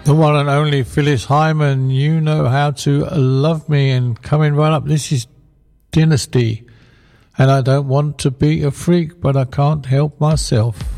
The one and only Phyllis Hyman, You Know How to Love Me, and coming right up, this is Dynasty, and I don't want to be a freak, but I can't help myself.